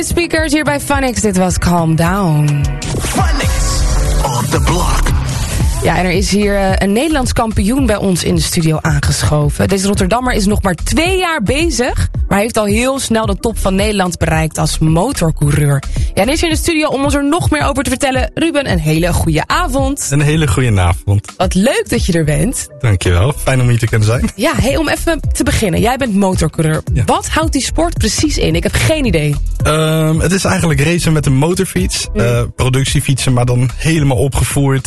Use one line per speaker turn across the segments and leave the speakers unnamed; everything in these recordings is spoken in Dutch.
de speakers hier bij Funix. Dit was Calm Down.
Funix on the block.
Ja, en er is hier een Nederlands kampioen bij ons in de studio aangeschoven. Deze Rotterdammer is nog maar 2 jaar bezig, maar heeft al heel snel de top van Nederland bereikt als motorcoureur. Ja, en is hier in de studio om ons er nog meer over te vertellen. Ruben, een hele goede avond.
Een hele goede avond.
Wat leuk dat je er bent.
Dankjewel, fijn om hier te kunnen zijn.
Ja, hey, om even te beginnen. Jij bent motorcoureur. Ja. Wat houdt die sport precies in? Ik heb geen idee.
Het is eigenlijk racen met een motorfiets. Productiefietsen, maar dan helemaal opgevoerd.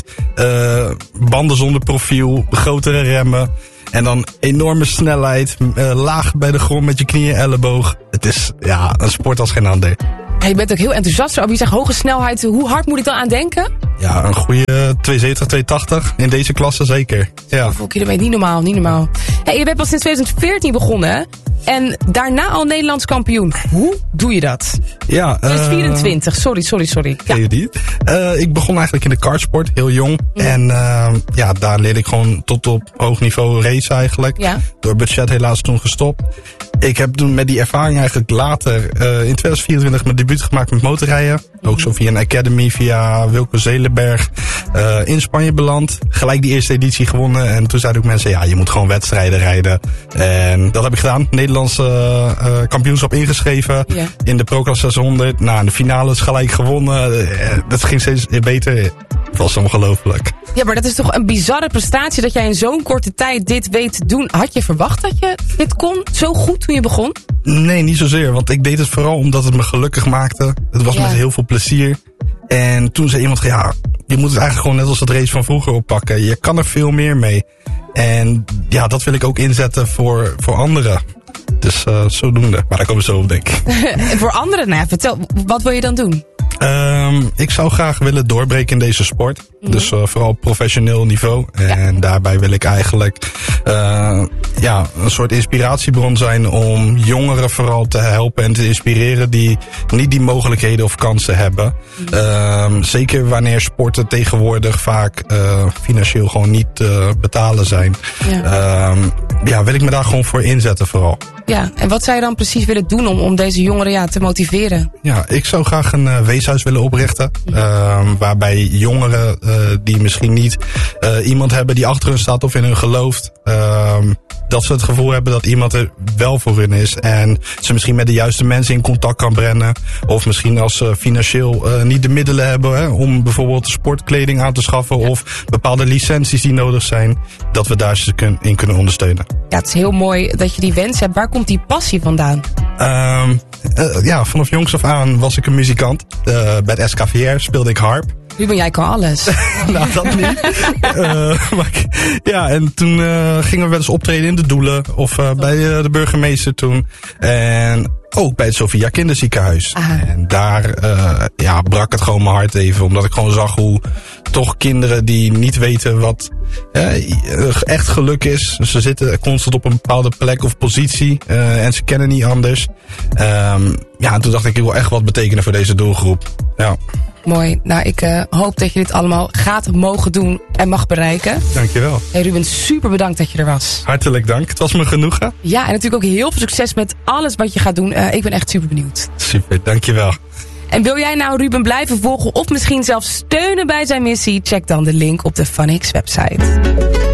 Banden zonder profiel, grotere remmen. En dan enorme snelheid, laag bij de grond met je knieën en elleboog. Het is een sport als geen ander.
Ja, je bent ook heel enthousiast over. Je zegt hoge snelheid. Hoe hard moet ik dan aan denken?
Ja, een goede 270, 280 in deze klasse zeker. Ja.
Hoeveel kilometer? Niet normaal. Hey, je bent pas sinds 2014 begonnen, hè? En daarna al Nederlands kampioen. Hoe doe je dat?
Ja,
24, sorry.
Ja. Ik begon eigenlijk in de kartsport, heel jong. En daar leerde ik gewoon tot op hoog niveau racen eigenlijk. Ja. Door budget helaas toen gestopt. Ik heb toen met die ervaring eigenlijk later in 2024 mijn debuut gemaakt met motorrijden. Ook zo via een academy, via Wilco Zelenberg in Spanje beland. Gelijk die eerste editie gewonnen. En toen zeiden ook mensen, je moet gewoon wedstrijden rijden. En dat heb ik gedaan. Nederlandse kampioenschap ingeschreven. Ja. In de ProClass 600. Nou, in de finale is gelijk gewonnen. Dat ging steeds beter. Het was ongelooflijk.
Ja, maar dat is toch een bizarre prestatie dat jij in zo'n korte tijd dit weet te doen. Had je verwacht dat je dit kon zo goed toen je begon?
Nee, niet zozeer. Want ik deed het vooral omdat het me gelukkig maakte. Het was met heel veel plezier. En toen zei iemand, je moet het eigenlijk gewoon net als het race van vroeger oppakken. Je kan er veel meer mee. En dat wil ik ook inzetten voor anderen. Dus zodoende. Maar daar komen we zo op, denk ik.
En voor anderen? Vertel, wat wil je dan doen?
Ik zou graag willen doorbreken in deze sport. Dus vooral op professioneel niveau. En daarbij wil ik eigenlijk een soort inspiratiebron zijn om jongeren vooral te helpen en te inspireren die niet die mogelijkheden of kansen hebben. Zeker wanneer sporten tegenwoordig vaak financieel gewoon niet betalen zijn. Wil ik me daar gewoon voor inzetten vooral.
Ja, en wat zou je dan precies willen doen om deze jongeren te motiveren?
Ja, ik zou graag een weeshuis willen oprichten. Waarbij jongeren die misschien niet iemand hebben die achter hun staat of in hun gelooft. Dat ze het gevoel hebben dat iemand er wel voor hun is. En ze misschien met de juiste mensen in contact kan brengen. Of misschien als ze financieel niet de middelen hebben om bijvoorbeeld sportkleding aan te schaffen. Of bepaalde licenties die nodig zijn. Dat we daar ze in kunnen ondersteunen. Ja,
het is heel mooi dat je die wens hebt. Waar komt die passie vandaan?
Vanaf jongs af aan was ik een muzikant. Bij het SKVR speelde ik harp.
Ruben, jij kan alles.
Nou, dat niet. En toen gingen we wel eens optreden in de Doelen. Of bij de burgemeester toen. En ook bij het Sophia Kinderziekenhuis. Aha. En daar brak het gewoon mijn hart even. Omdat ik gewoon zag hoe toch kinderen die niet weten wat echt geluk is. Ze zitten constant op een bepaalde plek of positie. En ze kennen niet anders. En toen dacht ik wil echt wat betekenen voor deze doelgroep. Ja.
Mooi. Nou, ik hoop dat je dit allemaal gaat mogen doen en mag bereiken.
Dankjewel.
Hey Ruben, super bedankt dat je er was.
Hartelijk dank. Het was me genoegen.
Ja, en natuurlijk ook heel veel succes met alles wat je gaat doen. Ik ben echt super benieuwd.
Super, dankjewel.
En wil jij nou Ruben blijven volgen of misschien zelfs steunen bij zijn missie? Check dan de link op de Funix website.